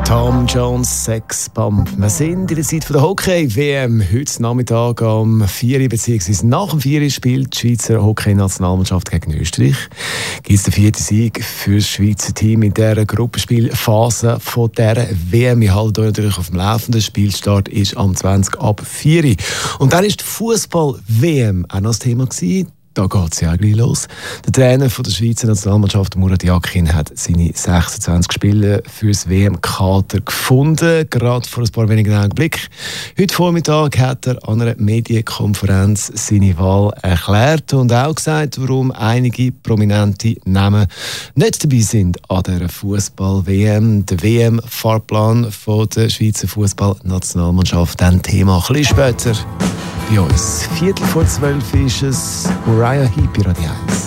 Tom Jones, Sex Bomb. Wir sind in der Zeit der Hockey-WM. Heute Nachmittag um 4 bzw. nach dem 4 spielt die Schweizer Hockey-Nationalmannschaft gegen Österreich. Gibt es den 4. Sieg für das Schweizer Team in dieser Gruppenspielphase von dieser WM. Wir halten euch natürlich auf dem Laufenden. Der Spielstart ist am 20 ab 4. Und dann war die Fußball-WM auch noch das Thema gewesen. Da geht es ja gleich los. Der Trainer von der Schweizer Nationalmannschaft, Murat Yakin, hat seine 26 Spiele für das WM-Kader gefunden, gerade vor ein paar wenigen Augenblicken. Heute Vormittag hat er an einer Medienkonferenz seine Wahl erklärt und auch gesagt, warum einige prominente Namen nicht dabei sind an dieser Fußball-WM. Der WM-Fahrplan der Schweizer Fußball-Nationalmannschaft, ein Thema ein bisschen später bei uns. 11:45 ist es. Uriah Heep, Radio 1.